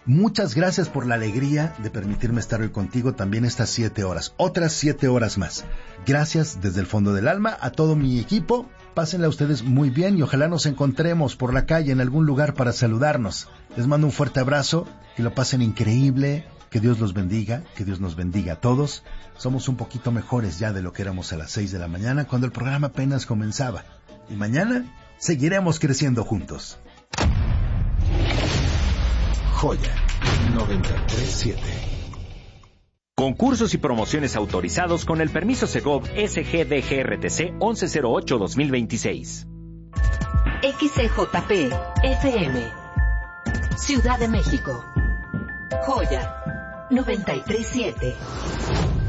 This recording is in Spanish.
Muchas gracias por la alegría de permitirme estar hoy contigo también estas 7 horas, otras 7 horas más. Gracias desde el fondo del alma a todo mi equipo. Pásenla ustedes muy bien y ojalá nos encontremos por la calle en algún lugar para saludarnos. Les mando un fuerte abrazo, que lo pasen increíble, que Dios los bendiga, que Dios nos bendiga a todos. Somos un poquito mejores ya de lo que éramos a las 6 de la mañana cuando el programa apenas comenzaba. Y mañana seguiremos creciendo juntos. Joya 93.7. Concursos y promociones autorizados con el permiso Segov SGDGRTC 1108-2026. XCJP FM Ciudad de México. Joya 93.7.